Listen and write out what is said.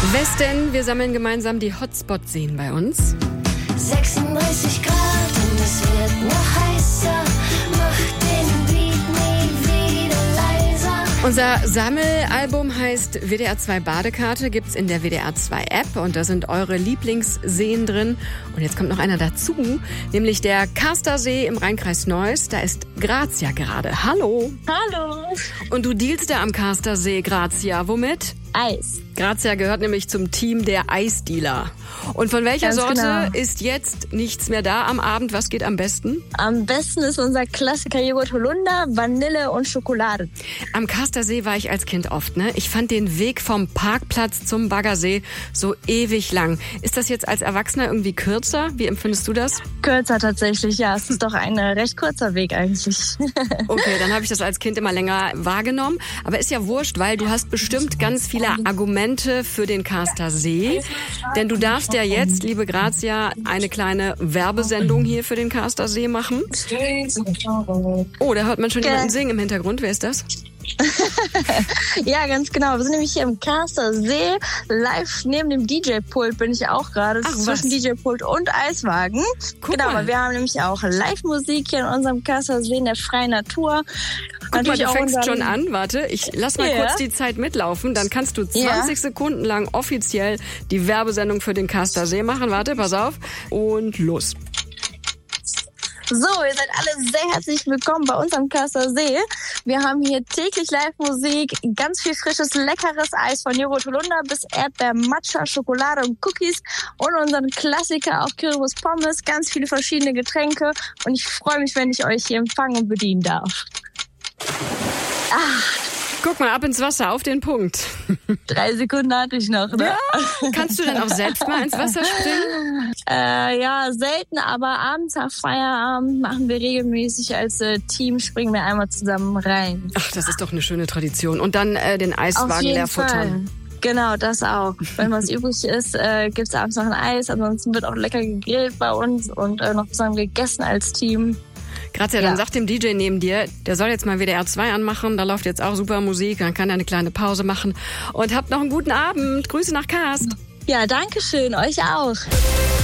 Westen, wir sammeln gemeinsam die Hotspot-Seen bei uns. 36 Grad und es wird noch heißer. Mach den Beat nie wieder leiser. Unser Sammelalbum heißt WDR 2 Badekarte, gibt's in der WDR 2 App und da sind eure Lieblingsseen drin. Und jetzt kommt noch einer dazu, nämlich der Karstersee im Rheinkreis Neuss. Da ist Grazia gerade. Hallo. Hallo. Und du dealst da am Karstersee, Grazia. Womit? Eis. Grazia gehört nämlich zum Team der Eisdealer. Und von welcher Ganz Sorte genau. ist jetzt nichts mehr da am Abend? Was geht am besten? Am besten ist unser Klassiker Joghurt Holunder, Vanille und Schokolade. Am Karstersee war ich als Kind oft, ne? Ich fand den Weg vom Parkplatz zum Baggersee so ewig lang. Ist das jetzt als Erwachsener irgendwie kürzer? Wie empfindest du das? Kürzer tatsächlich, ja. Es ist doch ein recht kurzer Weg eigentlich. Okay, dann habe ich das als Kind immer länger wahrgenommen. Aber ist ja wurscht, weil du hast bestimmt ganz viele Argumente für den Karstersee. Denn du darfst ja jetzt, liebe Grazia, eine kleine Werbesendung hier für den Karstersee machen. Oh, da hört man schon jemanden singen im Hintergrund. Wer ist das? Ja, ganz genau. Wir sind nämlich hier im Karstersee. Live neben dem DJ-Pult bin ich auch gerade. Ach, Zwischen was? DJ-Pult und Eiswagen. Guck Genau, mal. aber wir haben nämlich auch Live-Musik hier in unserem Karstersee in der freien Natur. Guck mal, du auch fängst unseren- schon an. Warte, ich lass mal Ja. kurz die Zeit mitlaufen. Dann kannst du 20 Ja. Sekunden lang offiziell die Werbesendung für den Karstersee machen. Warte, pass auf. Und los. So, ihr seid alle sehr herzlich willkommen bei uns am Karstersee. Wir haben hier täglich Live-Musik, ganz viel frisches, leckeres Eis von Joghurt Holunder bis Erdbeer, Matcha, Schokolade und Cookies und unseren Klassiker auch Kürbis Pommes, ganz viele verschiedene Getränke und ich freue mich, wenn ich euch hier empfangen und bedienen darf. Guck mal, ab ins Wasser, auf den Punkt. 3 Sekunden hatte ich noch, ne? Kannst du denn auch selbst mal ins Wasser springen? Ja, selten, aber abends nach Feierabend machen wir regelmäßig als Team, springen wir einmal zusammen rein. Ach, das ist doch eine schöne Tradition. Und dann den Auf Eiswagen jeden leer Fall. futtern. Genau, das auch. Wenn was übrig ist, gibt's abends noch ein Eis. Ansonsten wird auch lecker gegrillt bei uns und noch zusammen gegessen als Team. Grazia, Ja. dann sag dem DJ neben dir, der soll jetzt mal WDR 2 anmachen. Da läuft jetzt auch super Musik. Dann kann er eine kleine Pause machen. Und habt noch einen guten Abend. Grüße nach Karst. Ja, danke schön. Euch auch.